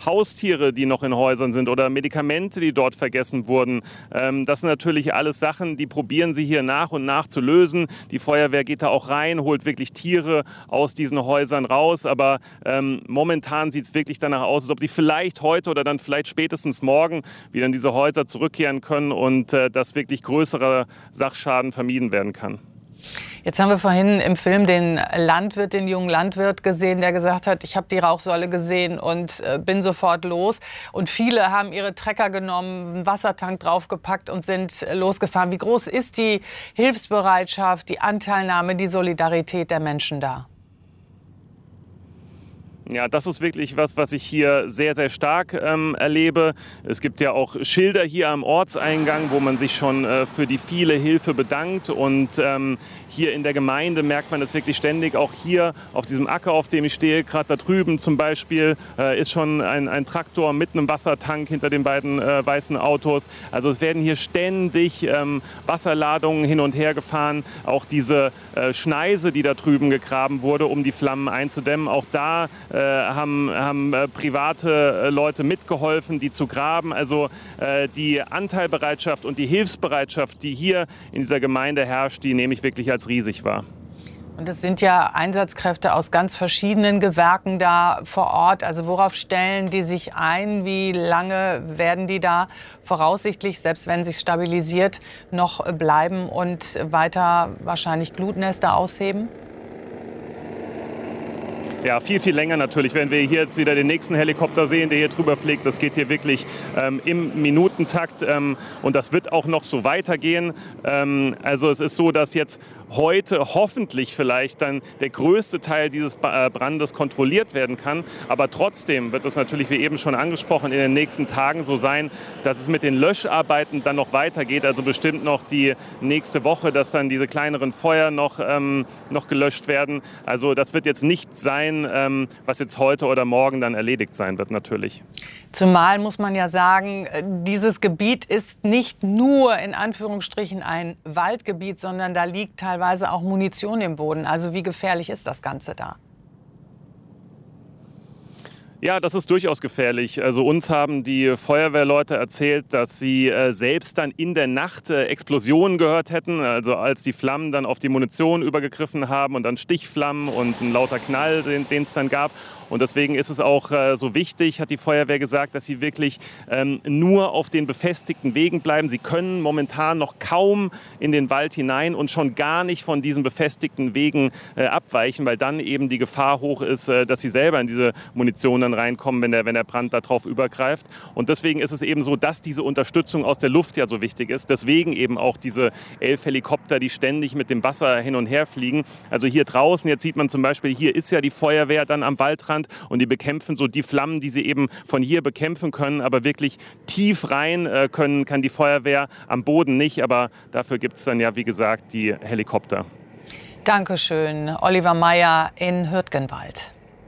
Haustiere, die noch in Häusern sind oder Medikamente, die dort vergessen wurden. Das sind natürlich alles Sachen, die probieren sie hier nach und nach zu lösen. Die Feuerwehr geht da auch rein, holt wirklich Tiere aus diesen Häusern raus. Aber momentan sieht es wirklich danach aus, als ob die vielleicht heute oder dann vielleicht spätestens morgen wieder in diese Häuser zurückkehren können und dass wirklich größerer Sachschaden vermieden werden kann. Jetzt haben wir vorhin im Film den jungen Landwirt gesehen, der gesagt hat, ich habe die Rauchsäule gesehen und bin sofort los. Und viele haben ihre Trecker genommen, einen Wassertank draufgepackt und sind losgefahren. Wie groß ist die Hilfsbereitschaft, die Anteilnahme, die Solidarität der Menschen da? Ja, das ist wirklich was ich hier sehr, sehr stark erlebe. Es gibt ja auch Schilder hier am Ortseingang, wo man sich schon für die viele Hilfe bedankt. Und hier in der Gemeinde merkt man es wirklich ständig. Auch hier auf diesem Acker, auf dem ich stehe, gerade da drüben zum Beispiel, ist schon ein Traktor mit einem Wassertank hinter den beiden weißen Autos. Also es werden hier ständig Wasserladungen hin und her gefahren. Auch diese Schneise, die da drüben gegraben wurde, um die Flammen einzudämmen, auch da haben private Leute mitgeholfen, die zu graben. Also die Anteilbereitschaft und die Hilfsbereitschaft, die hier in dieser Gemeinde herrscht, die nehme ich wirklich als riesig wahr. Und es sind ja Einsatzkräfte aus ganz verschiedenen Gewerken da vor Ort. Also worauf stellen die sich ein? Wie lange werden die da voraussichtlich, selbst wenn sich stabilisiert, noch bleiben und weiter wahrscheinlich Glutnester ausheben? Ja, viel, viel länger natürlich. Wenn wir hier jetzt wieder den nächsten Helikopter sehen, der hier drüber fliegt, das geht hier wirklich im Minutentakt und das wird auch noch so weitergehen. Also es ist so, dass jetzt heute hoffentlich vielleicht dann der größte Teil dieses Brandes kontrolliert werden kann. Aber trotzdem wird es natürlich, wie eben schon angesprochen, in den nächsten Tagen so sein, dass es mit den Löscharbeiten dann noch weitergeht. Also bestimmt noch die nächste Woche, dass dann diese kleineren Feuer noch gelöscht werden. Also das wird jetzt nicht sein, was jetzt heute oder morgen dann erledigt sein wird, natürlich. Zumal muss man ja sagen, dieses Gebiet ist nicht nur in Anführungsstrichen ein Waldgebiet, sondern da liegt teilweise auch Munition im Boden. Also wie gefährlich ist das Ganze da? Ja, das ist durchaus gefährlich. Also uns haben die Feuerwehrleute erzählt, dass sie selbst dann in der Nacht Explosionen gehört hätten. Also als die Flammen dann auf die Munition übergegriffen haben und dann Stichflammen und ein lauter Knall, den es dann gab. Und deswegen ist es auch so wichtig, hat die Feuerwehr gesagt, dass sie wirklich nur auf den befestigten Wegen bleiben. Sie können momentan noch kaum in den Wald hinein und schon gar nicht von diesen befestigten Wegen abweichen, weil dann eben die Gefahr hoch ist, dass sie selber in diese Munition dann reinkommen, wenn der Brand darauf übergreift. Und deswegen ist es eben so, dass diese Unterstützung aus der Luft ja so wichtig ist. Deswegen eben auch diese 11 Helikopter, die ständig mit dem Wasser hin und her fliegen. Also hier draußen, jetzt sieht man zum Beispiel, hier ist ja die Feuerwehr dann am Waldrand und die bekämpfen so die Flammen, die sie eben von hier bekämpfen können. Aber wirklich tief rein kann die Feuerwehr am Boden nicht. Aber dafür gibt es dann ja, wie gesagt, die Helikopter. Dankeschön, Oliver Meyer in Hürtgenwald.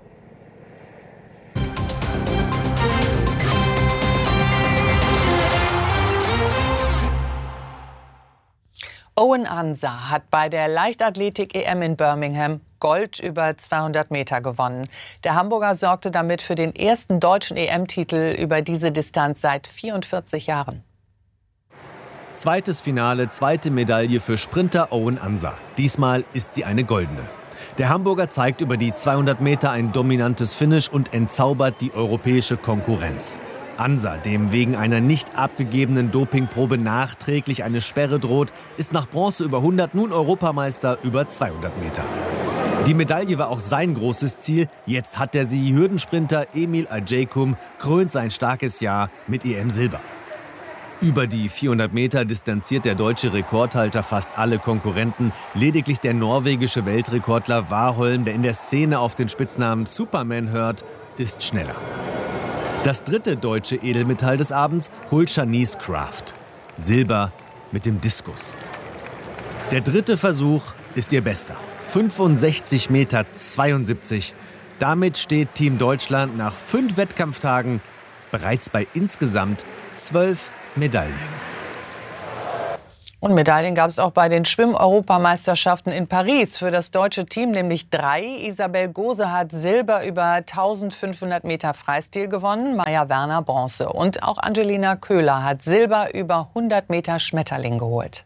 Owen Ansah hat bei der Leichtathletik-EM in Birmingham Gold über 200 Meter gewonnen. Der Hamburger sorgte damit für den ersten deutschen EM-Titel über diese Distanz seit 44 Jahren. Zweites Finale, zweite Medaille für Sprinter Owen Ansah. Diesmal ist sie eine goldene. Der Hamburger zeigt über die 200 Meter ein dominantes Finish und entzaubert die europäische Konkurrenz. Ansah, dem wegen einer nicht abgegebenen Dopingprobe nachträglich eine Sperre droht, ist nach Bronze über 100 nun Europameister über 200 Meter. Die Medaille war auch sein großes Ziel. Jetzt hat er sie. Hürdensprinter Emil Ajaykum krönt sein starkes Jahr mit EM-Silber. Über die 400 Meter distanziert der deutsche Rekordhalter fast alle Konkurrenten. Lediglich der norwegische Weltrekordler Warholm, der in der Szene auf den Spitznamen Superman hört, ist schneller. Das dritte deutsche Edelmetall des Abends holt Shanice Kraft. Silber mit dem Diskus. Der dritte Versuch ist ihr bester. 65,72 Meter. Damit steht Team Deutschland nach 5 Wettkampftagen bereits bei insgesamt 12 Medaillen. Und Medaillen gab es auch bei den Schwimm-Europameisterschaften in Paris. Für das deutsche Team nämlich 3. Isabel Gose hat Silber über 1500 Meter Freistil gewonnen, Maja Werner Bronze. Und auch Angelina Köhler hat Silber über 100 Meter Schmetterling geholt.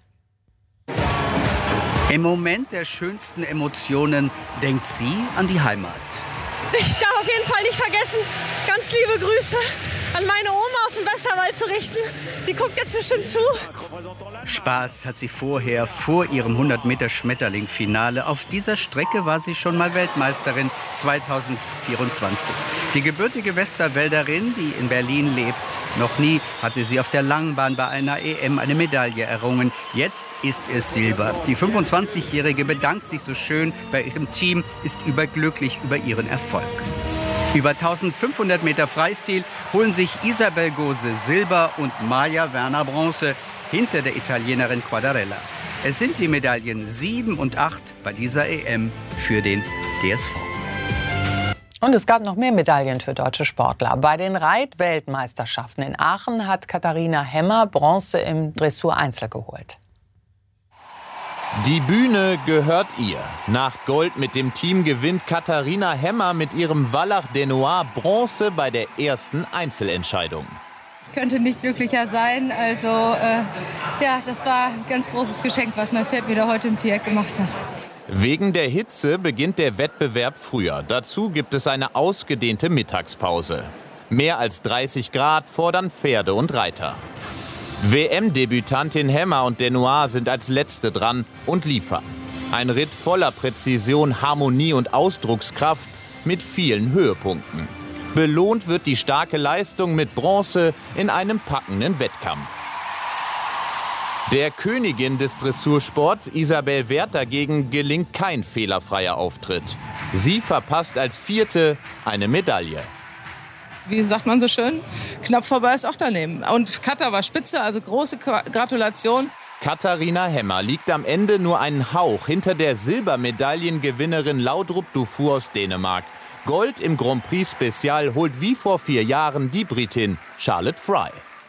Im Moment der schönsten Emotionen denkt sie an die Heimat. Ich darf auf jeden Fall nicht vergessen, ganz liebe Grüße an meine Oma aus dem Westerwald zu richten. Die guckt jetzt bestimmt zu. Spaß hat sie vor ihrem 100-Meter-Schmetterling-Finale. Auf dieser Strecke war sie schon mal Weltmeisterin 2024. Die gebürtige Westerwälderin, die in Berlin lebt, noch nie hatte sie auf der Langbahn bei einer EM eine Medaille errungen. Jetzt ist es Silber. Die 25-Jährige bedankt sich so schön bei ihrem Team, ist überglücklich über ihren Erfolg. Über 1500 Meter Freistil holen sich Isabel Gose Silber und Maja Werner Bronze hinter der Italienerin Quadarella. Es sind die Medaillen 7 und 8 bei dieser EM für den DSV. Und es gab noch mehr Medaillen für deutsche Sportler. Bei den Reitweltmeisterschaften in Aachen hat Katharina Hemmer Bronze im Dressur-Einzel geholt. Die Bühne gehört ihr. Nach Gold mit dem Team gewinnt Katharina Hemmer mit ihrem Wallach des Noirs Bronze bei der ersten Einzelentscheidung. Ich könnte nicht glücklicher sein. Also ja, das war ein ganz großes Geschenk, was mein Pferd mir da heute im Viereck gemacht hat. Wegen der Hitze beginnt der Wettbewerb früher. Dazu gibt es eine ausgedehnte Mittagspause. Mehr als 30 Grad fordern Pferde und Reiter. WM-Debütantin Hemmer und des Noirs sind als Letzte dran und liefern. Ein Ritt voller Präzision, Harmonie und Ausdruckskraft mit vielen Höhepunkten. Belohnt wird die starke Leistung mit Bronze in einem packenden Wettkampf. Der Königin des Dressursports Isabel Werth dagegen gelingt kein fehlerfreier Auftritt. Sie verpasst als Vierte eine Medaille. Wie sagt man so schön, knapp vorbei ist auch daneben. Und Katha war spitze, also große Gratulation. Katharina Hemmer liegt am Ende nur einen Hauch hinter der Silbermedaillengewinnerin Laudrup Dufour aus Dänemark. Gold im Grand Prix Special holt wie vor 4 Jahren die Britin Charlotte Fry.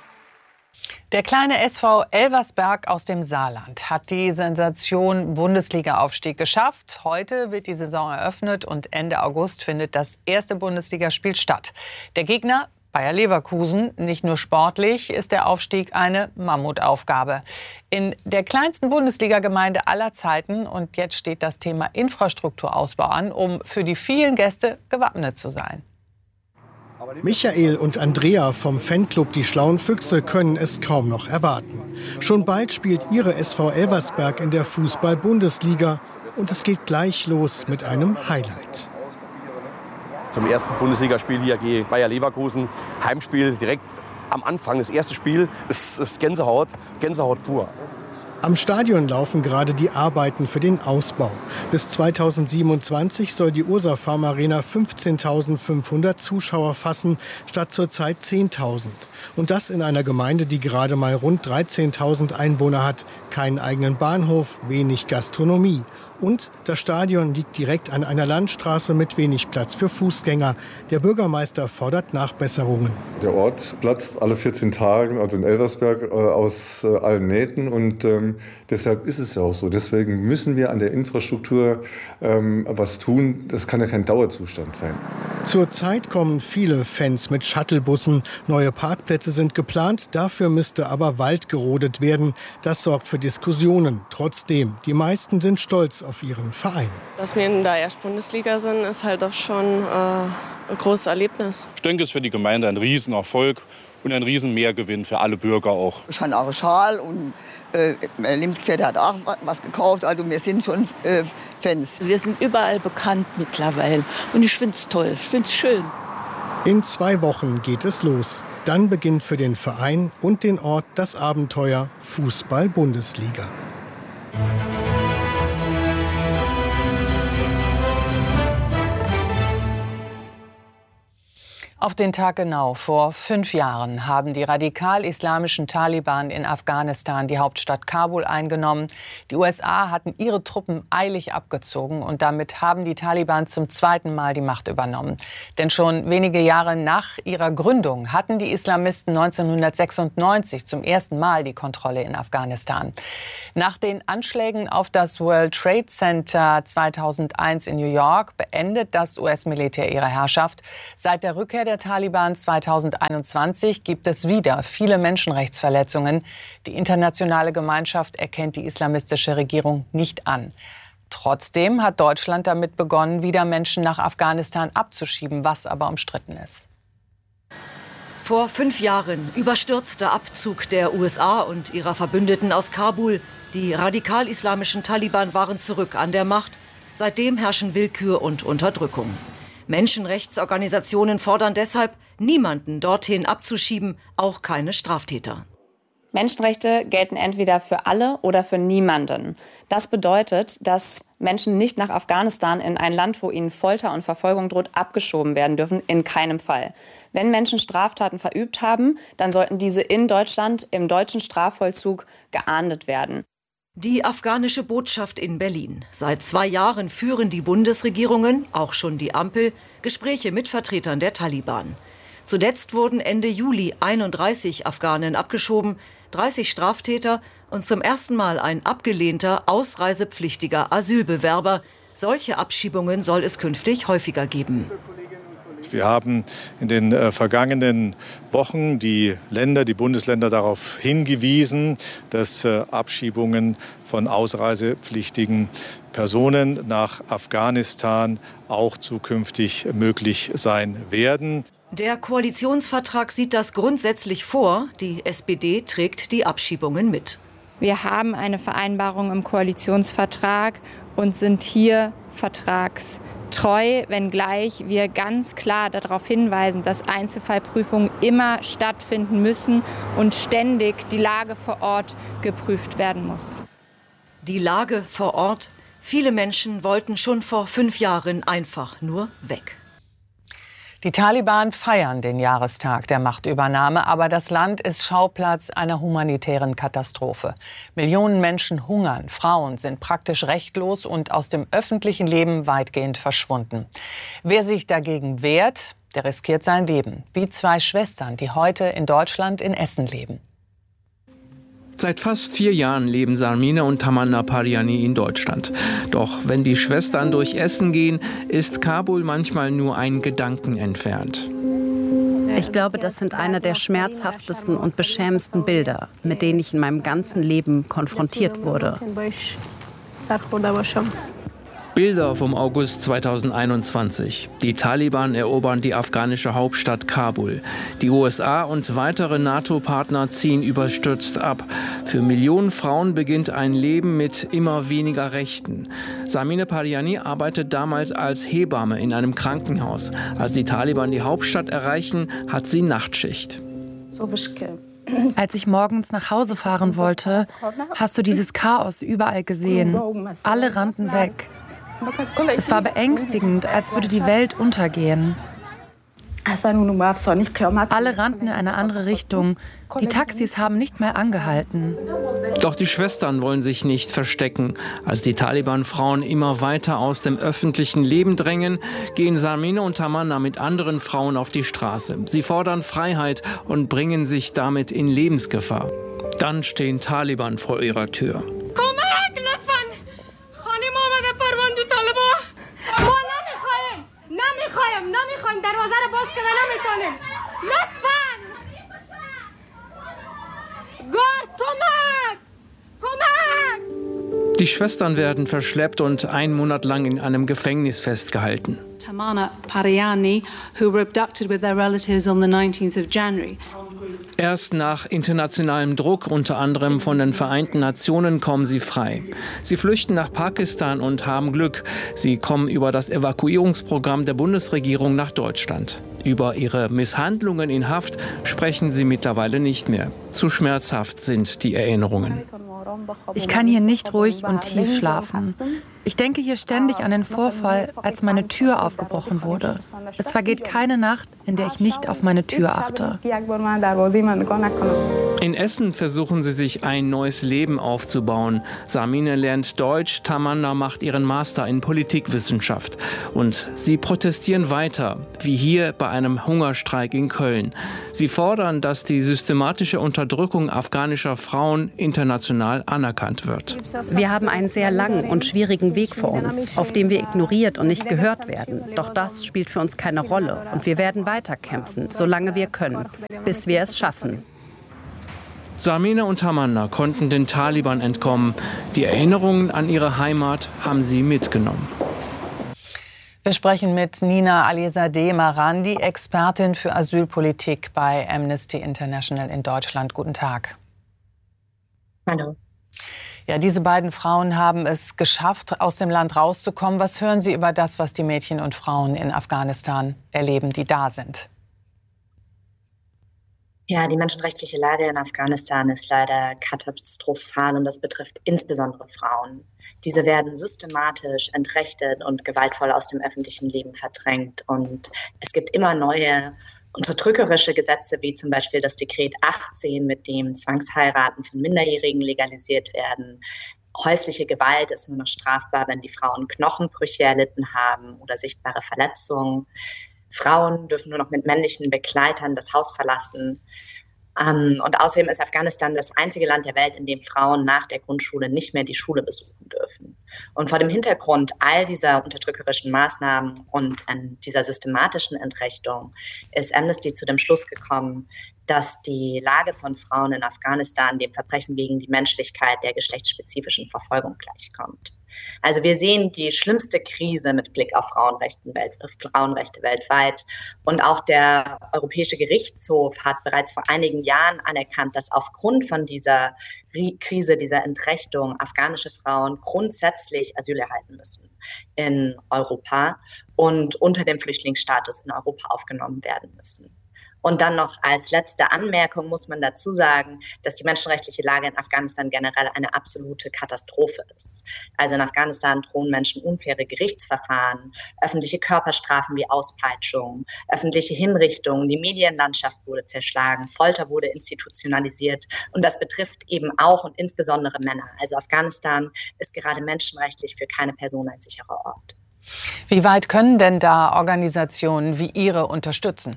Der kleine SV Elversberg aus dem Saarland hat die Sensation Bundesliga-Aufstieg geschafft. Heute wird die Saison eröffnet und Ende August findet das erste Bundesligaspiel statt. Der Gegner Bayer Leverkusen. Nicht nur sportlich ist der Aufstieg eine Mammutaufgabe. In der kleinsten Bundesliga-Gemeinde aller Zeiten. Und jetzt steht das Thema Infrastrukturausbau an, um für die vielen Gäste gewappnet zu sein. Michael und Andrea vom Fanclub Die Schlauen Füchse können es kaum noch erwarten. Schon bald spielt ihre SV Elversberg in der Fußball-Bundesliga. Und es geht gleich los mit einem Highlight. Zum ersten Bundesligaspiel hier gegen Bayer Leverkusen. Heimspiel direkt am Anfang. Das erste Spiel ist Gänsehaut pur. Am Stadion laufen gerade die Arbeiten für den Ausbau. Bis 2027 soll die Ursa Farm Arena 15.500 Zuschauer fassen, statt zurzeit 10.000. Und das in einer Gemeinde, die gerade mal rund 13.000 Einwohner hat, keinen eigenen Bahnhof, wenig Gastronomie. Und das Stadion liegt direkt an einer Landstraße mit wenig Platz für Fußgänger. Der Bürgermeister fordert Nachbesserungen. Der Ort platzt alle 14 Tage, also in Elversberg, aus allen Nähten. Und deshalb ist es ja auch so. Deswegen müssen wir an der Infrastruktur was tun. Das kann ja kein Dauerzustand sein. Zurzeit kommen viele Fans mit Shuttlebussen. Neue Parkplätze sind geplant. Dafür müsste aber Wald gerodet werden. Das sorgt für Diskussionen. Trotzdem, die meisten sind stolz auf ihren Verein. Dass wir in der Erstbundesliga sind, ist halt doch schon ein großes Erlebnis. Ich denke, es ist für die Gemeinde ein Riesenerfolg und ein Riesenmehrgewinn für alle Bürger auch. Ich habe auch einen Schal und mein Lebensgefährte hat auch was gekauft. Also wir sind schon Fans. Wir sind überall bekannt mittlerweile und ich finde es toll, ich finde es schön. In 2 Wochen geht es los. Dann beginnt für den Verein und den Ort das Abenteuer Fußball-Bundesliga. Auf den Tag genau vor 5 Jahren haben die radikal-islamischen Taliban in Afghanistan die Hauptstadt Kabul eingenommen. Die USA hatten ihre Truppen eilig abgezogen und damit haben die Taliban zum zweiten Mal die Macht übernommen. Denn schon wenige Jahre nach ihrer Gründung hatten die Islamisten 1996 zum ersten Mal die Kontrolle in Afghanistan. Nach den Anschlägen auf das World Trade Center 2001 in New York beendet das US-Militär ihre Herrschaft. Seit der Rückkehr der Taliban 2021 gibt es wieder viele Menschenrechtsverletzungen. Die internationale Gemeinschaft erkennt die islamistische Regierung nicht an. Trotzdem hat Deutschland damit begonnen, wieder Menschen nach Afghanistan abzuschieben, was aber umstritten ist. Vor 5 Jahren überstürzter Abzug der USA und ihrer Verbündeten aus Kabul. Die radikal-islamischen Taliban waren zurück an der Macht. Seitdem herrschen Willkür und Unterdrückung. Menschenrechtsorganisationen fordern deshalb, niemanden dorthin abzuschieben, auch keine Straftäter. Menschenrechte gelten entweder für alle oder für niemanden. Das bedeutet, dass Menschen nicht nach Afghanistan in ein Land, wo ihnen Folter und Verfolgung droht, abgeschoben werden dürfen. In keinem Fall. Wenn Menschen Straftaten verübt haben, dann sollten diese in Deutschland im deutschen Strafvollzug geahndet werden. Die afghanische Botschaft in Berlin. Seit 2 Jahren führen die Bundesregierungen, auch schon die Ampel, Gespräche mit Vertretern der Taliban. Zuletzt wurden Ende Juli 31 Afghanen abgeschoben, 30 Straftäter und zum ersten Mal ein abgelehnter, ausreisepflichtiger Asylbewerber. Solche Abschiebungen soll es künftig häufiger geben. Wir haben in den vergangenen Wochen die Bundesländer darauf hingewiesen, dass Abschiebungen von ausreisepflichtigen Personen nach Afghanistan auch zukünftig möglich sein werden. Der Koalitionsvertrag sieht das grundsätzlich vor. Die SPD trägt die Abschiebungen mit. Wir haben eine Vereinbarung im Koalitionsvertrag und sind hier vertragstreu, wenngleich wir ganz klar darauf hinweisen, dass Einzelfallprüfungen immer stattfinden müssen und ständig die Lage vor Ort geprüft werden muss. Die Lage vor Ort? Viele Menschen wollten schon vor 5 Jahren einfach nur weg. Die Taliban feiern den Jahrestag der Machtübernahme, aber das Land ist Schauplatz einer humanitären Katastrophe. Millionen Menschen hungern, Frauen sind praktisch rechtlos und aus dem öffentlichen Leben weitgehend verschwunden. Wer sich dagegen wehrt, der riskiert sein Leben, wie 2 Schwestern, die heute in Deutschland in Essen leben. Seit fast 4 Jahren leben Sarmine und Tamanna Pariani in Deutschland. Doch wenn die Schwestern durch Essen gehen, ist Kabul manchmal nur ein Gedanken entfernt. Ich glaube, das sind einer der schmerzhaftesten und beschämendsten Bilder, mit denen ich in meinem ganzen Leben konfrontiert wurde. Bilder vom August 2021. Die Taliban erobern die afghanische Hauptstadt Kabul. Die USA und weitere NATO-Partner ziehen überstürzt ab. Für Millionen Frauen beginnt ein Leben mit immer weniger Rechten. Sarmine Pariani arbeitet damals als Hebamme in einem Krankenhaus. Als die Taliban die Hauptstadt erreichen, hat sie Nachtschicht. Als ich morgens nach Hause fahren wollte, hast du dieses Chaos überall gesehen. Alle rannten weg. Es war beängstigend, als würde die Welt untergehen. Alle rannten in eine andere Richtung. Die Taxis haben nicht mehr angehalten. Doch die Schwestern wollen sich nicht verstecken. Als die Taliban-Frauen immer weiter aus dem öffentlichen Leben drängen, gehen Sarmine und Tamanna mit anderen Frauen auf die Straße. Sie fordern Freiheit und bringen sich damit in Lebensgefahr. Dann stehen Taliban vor ihrer Tür. Die Schwestern werden verschleppt und 1 Monat lang in einem Gefängnis festgehalten. Tamanna Pariani, who were abducted with their relatives on the 19th of January. Erst nach internationalem Druck, unter anderem von den Vereinten Nationen, kommen sie frei. Sie flüchten nach Pakistan und haben Glück. Sie kommen über das Evakuierungsprogramm der Bundesregierung nach Deutschland. Über ihre Misshandlungen in Haft sprechen sie mittlerweile nicht mehr. Zu schmerzhaft sind die Erinnerungen. Ich kann hier nicht ruhig und tief schlafen. Ich denke hier ständig an den Vorfall, als meine Tür aufgebrochen wurde. Es vergeht keine Nacht, in der ich nicht auf meine Tür achte. In Essen versuchen sie sich ein neues Leben aufzubauen. Samine lernt Deutsch, Tamanna macht ihren Master in Politikwissenschaft. Und sie protestieren weiter, wie hier bei einem Hungerstreik in Köln. Sie fordern, dass die systematische Unterdrückung afghanischer Frauen international anerkannt wird. Wir haben einen sehr langen und schwierigen Weg vor uns, auf dem wir ignoriert und nicht gehört werden. Doch das spielt für uns keine Rolle. Und wir werden weiterkämpfen, solange wir können, bis wir es schaffen. Samine und Tamanna konnten den Taliban entkommen. Die Erinnerungen an ihre Heimat haben sie mitgenommen. Wir sprechen mit Nina Alizadeh Marandi, Expertin für Asylpolitik bei Amnesty International in Deutschland. Guten Tag. Hallo. Ja, diese beiden Frauen haben es geschafft, aus dem Land rauszukommen. Was hören Sie über das, was die Mädchen und Frauen in Afghanistan erleben, die da sind? Ja, die menschenrechtliche Lage in Afghanistan ist leider katastrophal und das betrifft insbesondere Frauen. Diese werden systematisch entrechtet und gewaltvoll aus dem öffentlichen Leben verdrängt. Und es gibt immer neue unterdrückerische Gesetze, wie zum Beispiel das Dekret 18, mit dem Zwangsheiraten von Minderjährigen legalisiert werden. Häusliche Gewalt ist nur noch strafbar, wenn die Frauen Knochenbrüche erlitten haben oder sichtbare Verletzungen. Frauen dürfen nur noch mit männlichen Begleitern das Haus verlassen. Und außerdem ist Afghanistan das einzige Land der Welt, in dem Frauen nach der Grundschule nicht mehr die Schule besuchen dürfen. Und vor dem Hintergrund all dieser unterdrückerischen Maßnahmen und dieser systematischen Entrechtung ist Amnesty zu dem Schluss gekommen, dass die Lage von Frauen in Afghanistan dem Verbrechen gegen die Menschlichkeit der geschlechtsspezifischen Verfolgung gleichkommt. Also wir sehen die schlimmste Krise mit Blick auf Frauenrechte weltweit. Und auch der Europäische Gerichtshof hat bereits vor einigen Jahren anerkannt, dass aufgrund von dieser Krise, dieser Entrechtung, afghanische Frauen grundsätzlich Asyl erhalten müssen in Europa und unter dem Flüchtlingsstatus in Europa aufgenommen werden müssen. Und dann noch als letzte Anmerkung muss man dazu sagen, dass die menschenrechtliche Lage in Afghanistan generell eine absolute Katastrophe ist. Also in Afghanistan drohen Menschen unfaire Gerichtsverfahren, öffentliche Körperstrafen wie Auspeitschung, öffentliche Hinrichtungen, die Medienlandschaft wurde zerschlagen, Folter wurde institutionalisiert und das betrifft eben auch und insbesondere Männer. Also Afghanistan ist gerade menschenrechtlich für keine Person ein sicherer Ort. Wie weit können denn da Organisationen wie Ihre unterstützen?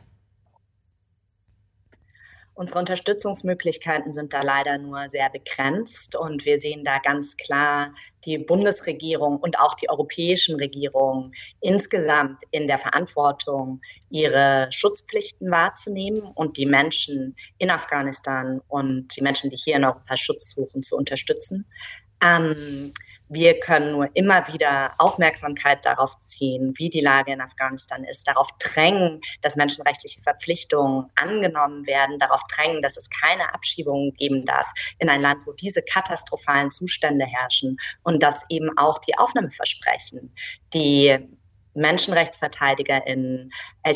Unsere Unterstützungsmöglichkeiten sind da leider nur sehr begrenzt und wir sehen da ganz klar die Bundesregierung und auch die europäischen Regierungen insgesamt in der Verantwortung, ihre Schutzpflichten wahrzunehmen und die Menschen in Afghanistan und die Menschen, die hier in Europa Schutz suchen, zu unterstützen. Wir können nur immer wieder Aufmerksamkeit darauf ziehen, wie die Lage in Afghanistan ist, darauf drängen, dass menschenrechtliche Verpflichtungen angenommen werden, darauf drängen, dass es keine Abschiebungen geben darf in ein Land, wo diese katastrophalen Zustände herrschen und dass eben auch die Aufnahmeversprechen, die Menschenrechtsverteidiger in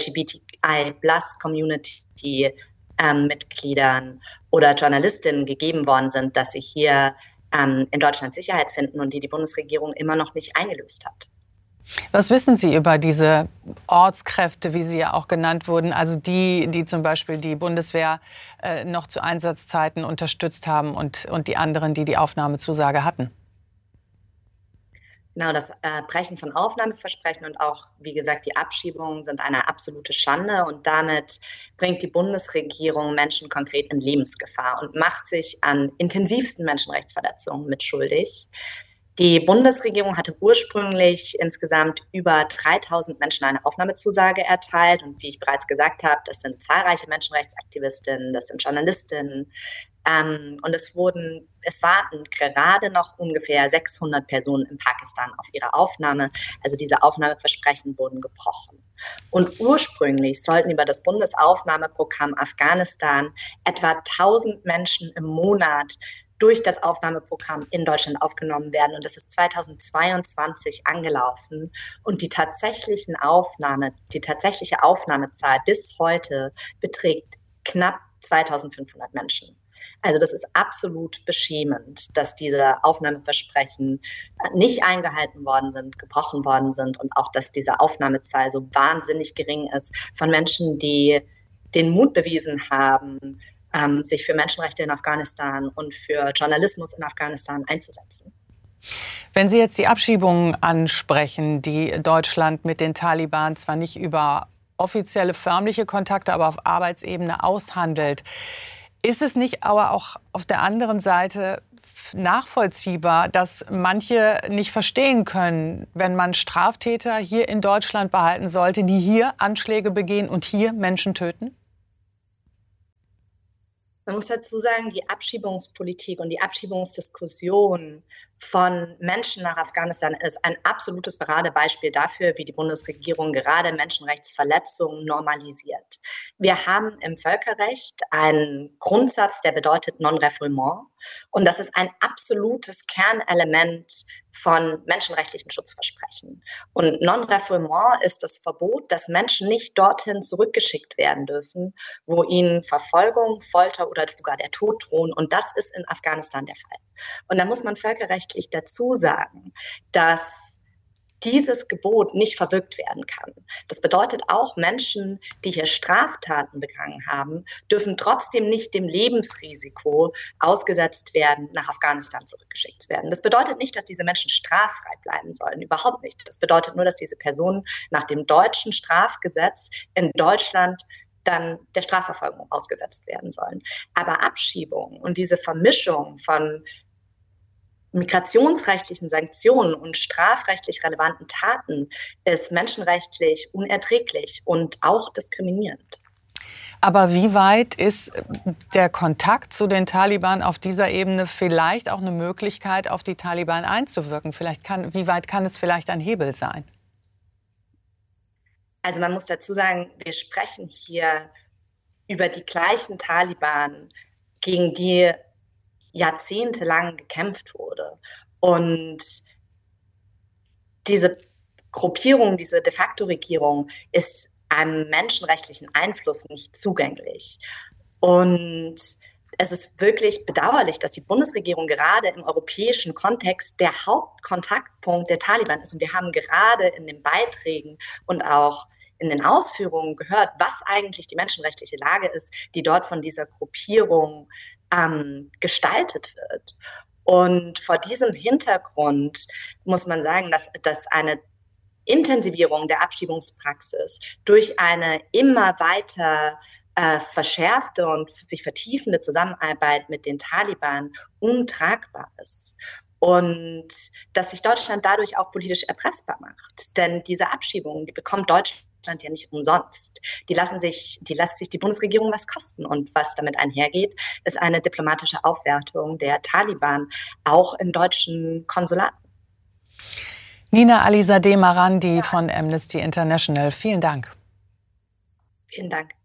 LGBTI+-Community Mitgliedern oder Journalistinnen gegeben worden sind, dass sie hier in Deutschland Sicherheit finden und die Bundesregierung immer noch nicht eingelöst hat. Was wissen Sie über diese Ortskräfte, wie sie ja auch genannt wurden, also die zum Beispiel die Bundeswehr noch zu Einsatzzeiten unterstützt haben und die anderen, die die Aufnahmezusage hatten? Genau, das Brechen von Aufnahmeversprechen und auch, wie gesagt, die Abschiebungen sind eine absolute Schande und damit bringt die Bundesregierung Menschen konkret in Lebensgefahr und macht sich an intensivsten Menschenrechtsverletzungen mitschuldig. Die Bundesregierung hatte ursprünglich insgesamt über 3000 Menschen eine Aufnahmezusage erteilt und wie ich bereits gesagt habe, das sind zahlreiche Menschenrechtsaktivistinnen, das sind Journalistinnen, und es warten gerade noch ungefähr 600 Personen in Pakistan auf ihre Aufnahme. Also diese Aufnahmeversprechen wurden gebrochen. Und ursprünglich sollten über das Bundesaufnahmeprogramm Afghanistan etwa 1000 Menschen im Monat durch das Aufnahmeprogramm in Deutschland aufgenommen werden. Und das ist 2022 angelaufen. Und die tatsächliche Aufnahmezahl bis heute beträgt knapp 2500 Menschen. Also das ist absolut beschämend, dass diese Aufnahmeversprechen nicht eingehalten worden sind, gebrochen worden sind und auch, dass diese Aufnahmezahl so wahnsinnig gering ist von Menschen, die den Mut bewiesen haben, sich für Menschenrechte in Afghanistan und für Journalismus in Afghanistan einzusetzen. Wenn Sie jetzt die Abschiebungen ansprechen, die Deutschland mit den Taliban zwar nicht über offizielle förmliche Kontakte, aber auf Arbeitsebene aushandelt, ist es nicht aber auch auf der anderen Seite nachvollziehbar, dass manche nicht verstehen können, wenn man Straftäter hier in Deutschland behalten sollte, die hier Anschläge begehen und hier Menschen töten? Man muss dazu sagen, die Abschiebungspolitik und die Abschiebungsdiskussion von Menschen nach Afghanistan ist ein absolutes Paradebeispiel dafür, wie die Bundesregierung gerade Menschenrechtsverletzungen normalisiert. Wir haben im Völkerrecht einen Grundsatz, der bedeutet Non-Refoulement. Und das ist ein absolutes Kernelement von menschenrechtlichen Schutzversprechen. Und Non-Refoulement ist das Verbot, dass Menschen nicht dorthin zurückgeschickt werden dürfen, wo ihnen Verfolgung, Folter oder sogar der Tod drohen. Und das ist in Afghanistan der Fall. Und da muss man völkerrechtlich dazu sagen, dass dieses Gebot nicht verwirkt werden kann. Das bedeutet auch, Menschen, die hier Straftaten begangen haben, dürfen trotzdem nicht dem Lebensrisiko ausgesetzt werden, nach Afghanistan zurückgeschickt zu werden. Das bedeutet nicht, dass diese Menschen straffrei bleiben sollen, überhaupt nicht. Das bedeutet nur, dass diese Personen nach dem deutschen Strafgesetz in Deutschland dann der Strafverfolgung ausgesetzt werden sollen. Aber Abschiebung und diese Vermischung von migrationsrechtlichen Sanktionen und strafrechtlich relevanten Taten ist menschenrechtlich unerträglich und auch diskriminierend. Aber wie weit ist der Kontakt zu den Taliban auf dieser Ebene vielleicht auch eine Möglichkeit, auf die Taliban einzuwirken? Wie weit kann es vielleicht ein Hebel sein? Also man muss dazu sagen, wir sprechen hier über die gleichen Taliban, gegen die jahrzehntelang gekämpft wurde. Und diese Gruppierung, diese de facto Regierung ist einem menschenrechtlichen Einfluss nicht zugänglich. Und es ist wirklich bedauerlich, dass die Bundesregierung gerade im europäischen Kontext der Hauptkontaktpunkt der Taliban ist. Und wir haben gerade in den Beiträgen und auch in den Ausführungen gehört, was eigentlich die menschenrechtliche Lage ist, die dort von dieser Gruppierung gestaltet wird. Und vor diesem Hintergrund muss man sagen, dass eine Intensivierung der Abschiebungspraxis durch eine immer weiter verschärfte und sich vertiefende Zusammenarbeit mit den Taliban untragbar ist. Und dass sich Deutschland dadurch auch politisch erpressbar macht. Denn diese Abschiebungen, die bekommt Deutschland ja nicht umsonst. Die lässt sich die Bundesregierung was kosten. Und was damit einhergeht, ist eine diplomatische Aufwertung der Taliban, auch in deutschen Konsulaten. Nina Alizadeh Marandi von Amnesty International, vielen Dank. Vielen Dank.